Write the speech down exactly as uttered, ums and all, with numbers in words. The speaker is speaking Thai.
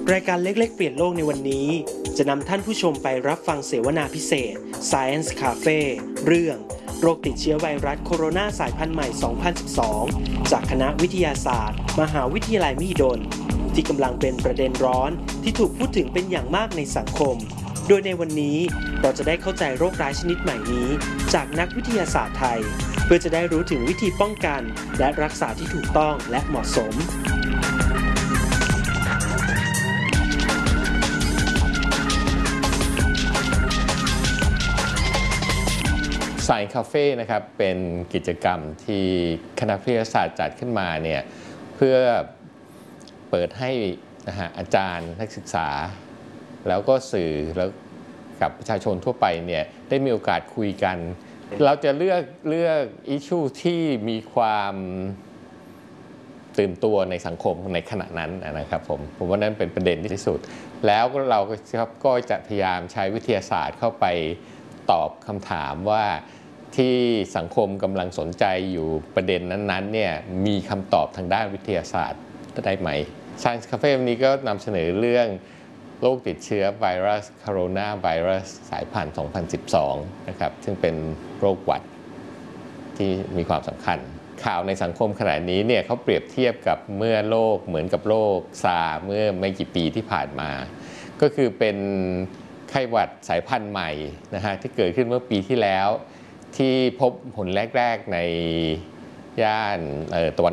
รายการเล็กๆเปลี่ยนโลกในวันนี้จะนำท่านผู้ชมไปรับฟังเสวนาพิเศษ Science Cafe เรื่องโรคติดเชื้อไวรัสโคโรนาสายพันธุ์ใหม่ สองพันสิบสอง จากคณะวิทยาศาสตร์ มหาวิทยาลัยมหิดลที่กำลังเป็นประเด็นร้อนที่ถูกพูดถึงเป็นอย่างมากในสังคมโดยในวันนี้เราจะได้เข้าใจโรคร้ายชนิดใหม่นี้จากนักวิทยาศาสตร์ไทยเพื่อจะได้รู้ถึงวิธีป้องกันและรักษาที่ถูกต้องและเหมาะสม Science Cafe นะครับเป็นกิจกรรมที่คณะวิทยาศาสตร์จัดขึ้นมาเนี่ยเพื่อเปิดให้นะฮะอาจารย์นักศึกษาแล้วก็สื่อแล้วกับประชาชนทั่วไปเนี่ยได้มีโอกาสคุยกันเราจะเลือกเลือกอิชชูที่มีความตื่นตัวในสังคมในขณะนั้นนะครับผมผมว่านั้นเป็นประเด็นที่สุดแล้วเราก็จะพยายามใช้วิทยาศาสตร์เข้าไปตอบคำถามว่าที่สังคมกำลังสนใจอยู่ประเด็นนั้นๆเนี่ยมีคำตอบทางด้านวิทยาศาสตร์ได้ไหม Science Cafe วันนี้ก็นำเสนอเรื่องโรคติดเชื้อไวรัสโคโรนาไวรัสสายพันธุ์ สองพันสิบสอง นะครับซึ่งเป็นโรคหวัดที่มีความสำคัญข่าวในสังคมขณะนี้เนี่ยเขาเปรียบเทียบกับเมื่อโรคเหมือนกับโรคซาร์เมื่อไม่กี่ปีที่ผ่านมาก็คือเป็นไข้หวัดสายพันธุ์ใหม่นะฮะที่เกิดขึ้นเมื่อปีที่แล้วที่พบผลแรกๆในย่านตะวัน